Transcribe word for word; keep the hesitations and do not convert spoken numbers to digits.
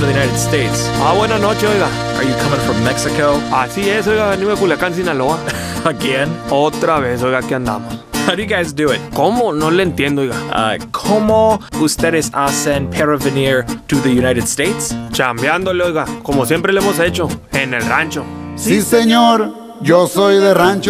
to the United States. Ah, buenas noches, oiga. Are you coming from Mexico? Así es, oiga, venimos de Culiacán, Sinaloa. Again? Otra vez, oiga, aquí andamos. How do you guys do it? ¿Cómo? No le entiendo, oiga. Uh, ¿Cómo ustedes hacen para venir to the United States? Chambeándole, oiga, como siempre le hemos hecho, en el rancho. Sí, señor, yo soy de rancho.